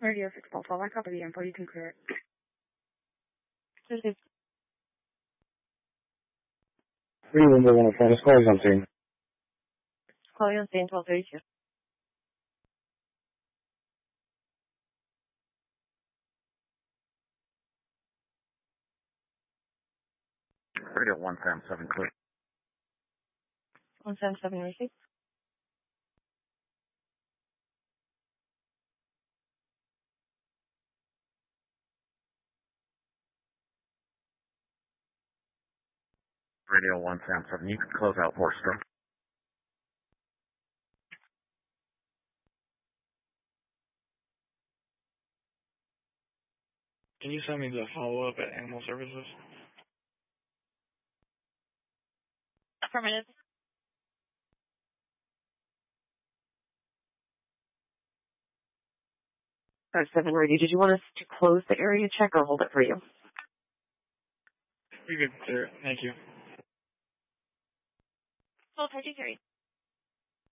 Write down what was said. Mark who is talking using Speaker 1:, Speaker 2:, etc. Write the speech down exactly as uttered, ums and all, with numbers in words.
Speaker 1: Radio six twelve, I copy the info. You can clear it.
Speaker 2: Okay.
Speaker 3: three one one oh four, calling on scene.
Speaker 2: Calling on scene twelve thirty-two.
Speaker 4: Radio one seven seven, clear.
Speaker 2: one seven seven, receive.
Speaker 4: Radio one seven seven, you can close out Horster.
Speaker 5: Can you send me the follow-up at Animal Services?
Speaker 2: Affirmative. five seven Radio, did you want us to close the area check or hold it for you?
Speaker 5: You can clear it. Thank you.
Speaker 2: twelve thirty-three.